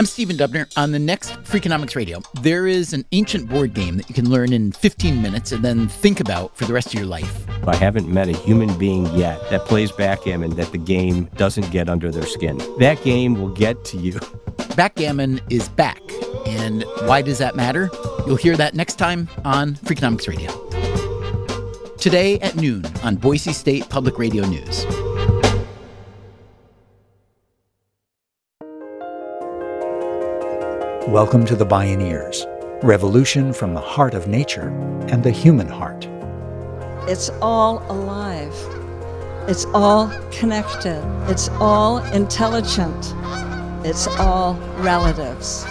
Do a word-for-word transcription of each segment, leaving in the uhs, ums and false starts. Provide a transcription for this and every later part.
I'm Stephen Dubner. On the next Freakonomics Radio, there is an ancient board game that you can learn in fifteen minutes and then think about for the rest of your life. I haven't met a human being yet that plays backgammon that the game doesn't get under their skin. That game will get to you. Backgammon is back. And why does that matter? You'll hear that next time on Freakonomics Radio. Today at noon on Boise State Public Radio News. Welcome to the Bioneers, revolution from the heart of nature and the human heart. It's all alive. It's all connected. It's all intelligent. It's all relatives.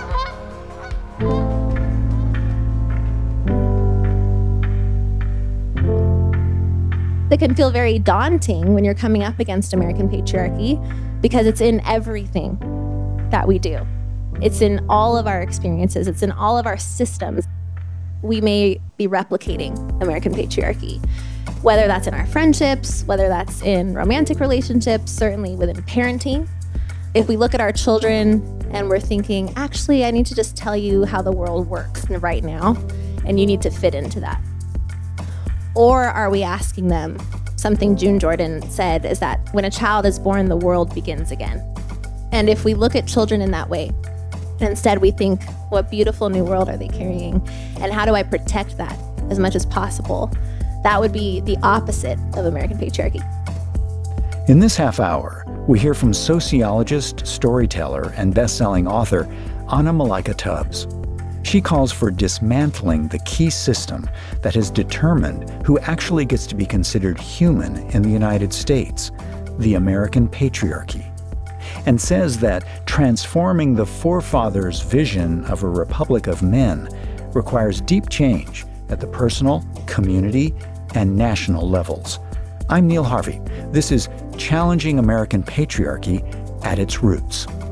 It can feel very daunting when you're coming up against American patriarchy because it's in everything that we do. It's in all of our experiences. It's in all of our systems. We may be replicating American patriarchy, whether that's in our friendships, whether that's in romantic relationships, certainly within parenting. If we look at our children and we're thinking, actually, I need to just tell you how the world works right now, and you need to fit into that. Or are we asking them, something June Jordan said, is that when a child is born, the world begins again. And if we look at children in that way, and instead we think, what beautiful new world are they carrying? And how do I protect that as much as possible? That would be the opposite of American patriarchy. In this half hour, we hear from sociologist, storyteller, and best-selling author Anna Malaika Tubbs. She calls for dismantling the key system that has determined who actually gets to be considered human in the United States, the American patriarchy, and says that transforming the forefathers' vision of a republic of men requires deep change at the personal, community, and national levels. I'm Neil Harvey. This is Challenging American Patriarchy at its Roots.